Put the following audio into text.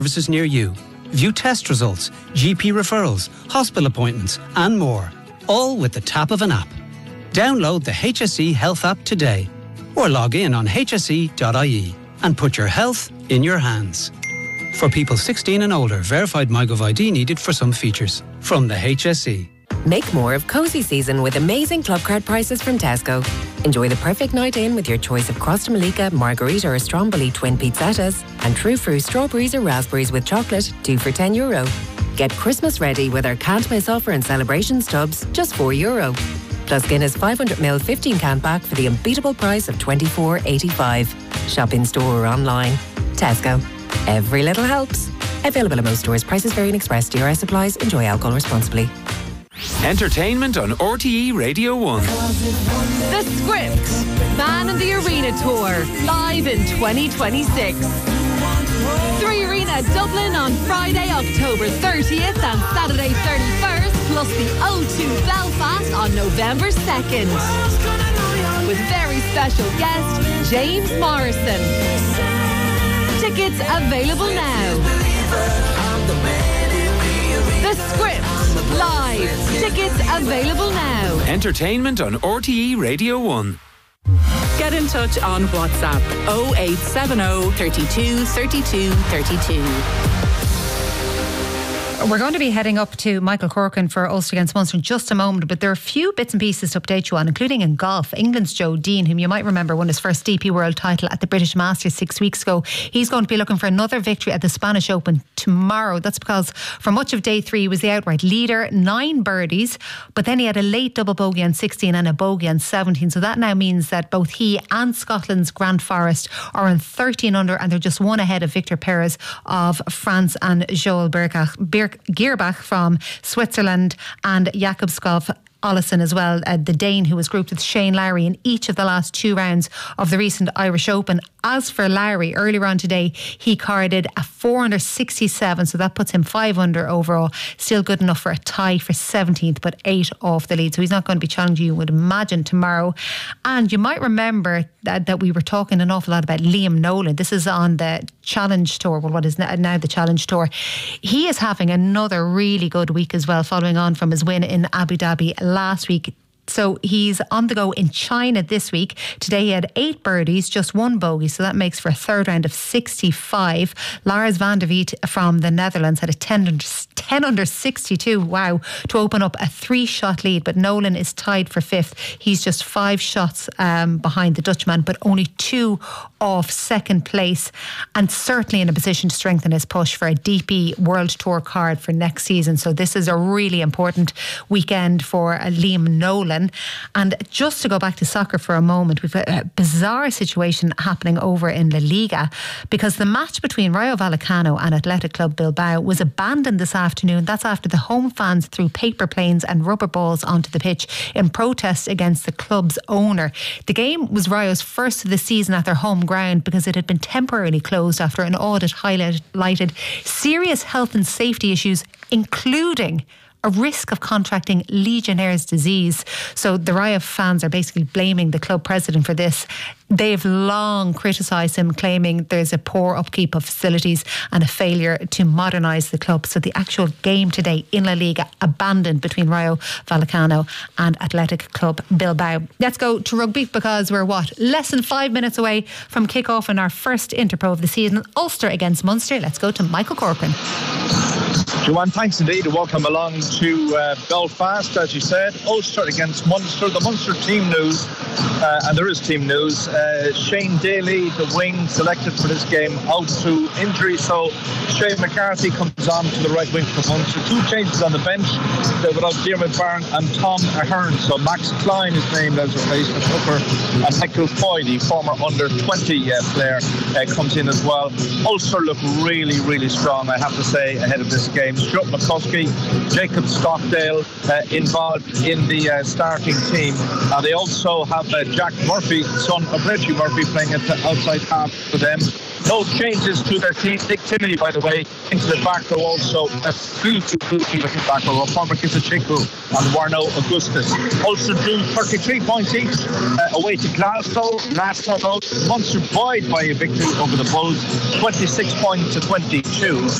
services near you. View test results, GP referrals, hospital appointments and more. All with the tap of an app. Download the HSE Health app today or log in on hse.ie and put your health in your hands. For people 16 and older, verified MyGov ID needed for some features. From the HSE. Make more of cosy season with amazing club card prices from Tesco. Enjoy the perfect night in with your choice of Costa Malika, Margarita or Stromboli twin pizzattas and True Fruit strawberries or raspberries with chocolate, 2 for €10. Get Christmas ready with our can't miss offer and celebrations tubs, just €4. Plus Guinness 500ml 15-can pack for the unbeatable price of $24.85. Shop in store or online. Tesco. Every little helps. Available at most stores. Prices vary in Express. DRS supplies. Enjoy alcohol responsibly. Entertainment on RTE Radio 1. The Script, Man in the Arena Tour, live in 2026. Three Arena Dublin on Friday, October 30th and Saturday 31st, plus the O2 Belfast on November 2nd. With very special guest, James Morrison. Tickets available now. The Script, live. Tickets available now. Entertainment on RTE Radio 1. Get in touch on WhatsApp 0870 32 32 32. We're going to be heading up to Michael Corcoran for Ulster against Munster in just a moment, but there are a few bits and pieces to update you on, including in golf. England's Joe Dean, whom you might remember won his first DP World title at the British Masters 6 weeks ago. He's going to be looking for another victory at the Spanish Open tomorrow. That's because for much of day 3 he was the outright leader, 9 birdies, but then he had a late double bogey on 16 and a bogey on 17. So that now means that both he and Scotland's Grant Forrest are on 13 under and they're just one ahead of Victor Perez of France and Joel Gierbach from Switzerland and Jakob Skov Olesen as well, the Dane who was grouped with Shane Lowry in each of the last 2 rounds of the recent Irish Open. As for Lowry, earlier on today, he carded a 4 under 67, so that puts him 5 under overall. Still good enough for a tie for 17th, but 8 off the lead. So he's not going to be challenging, you would imagine, tomorrow. And you might remember that we were talking an awful lot about Liam Nolan. This is on the Challenge Tour, well, what is now the Challenge Tour. He is having another really good week as well, following on from his win in Abu Dhabi last week. So he's on the go in China this week. Today he had 8 birdies, just 1 bogey, so that makes for a third round of 65. Lars van der Vliet from the Netherlands had a 10 under 62, wow, to open up a 3-shot lead, but Nolan is tied for 5th. He's just 5 shots behind the Dutchman, but only 2 off second place, and certainly in a position to strengthen his push for a DP World Tour card for next season. So this is a really important weekend for Liam Nolan. And just to go back to soccer for a moment, we've got a bizarre situation happening over in La Liga, because the match between Rayo Vallecano and Athletic Club Bilbao was abandoned this afternoon. That's after the home fans threw paper planes and rubber balls onto the pitch in protest against the club's owner. The game was Rayo's first of the season at their home ground because it had been temporarily closed after an audit highlighted serious health and safety issues, including a risk of contracting Legionnaire's disease. So the Rayo fans are basically blaming the club president for this. They've long criticised him, claiming there's a poor upkeep of facilities and a failure to modernise the club. So the actual game today in La Liga abandoned between Rayo Vallecano and Athletic Club Bilbao. Let's go to rugby, because we're less than 5 minutes away from kick-off in our first Interpro of the season, Ulster against Munster. Let's go to Michael Corcoran. Joanne, thanks indeed. Welcome along to Belfast, as you said. Ulster against Munster. The Munster team news, and there is team news. Shane Daly, the wing, selected for this game, out through injury. So Shane McCarthy comes on to the right wing for Munster. 2 changes on the bench. They're without Diarmuid Byrne and Tom Ahern. So Max Klein is named as replacement hooker. And Michael Foy, the former under-20 player, comes in as well. Ulster look really, really strong, I have to say, ahead of this game. Stuart McCuskey, Jacob Stockdale involved in the starting team. They also have Jack Murphy, son of Reggie Murphy, playing at the outside half for them. No changes to their team. Nick Timoney, by the way, into the back row also. A full back row. Former Kisachiku and Warno Augustus. Ulster drew 33 points each away to Glasgow. Last night, Munster buoyed by a victory over the Bulls, 26 points to 22.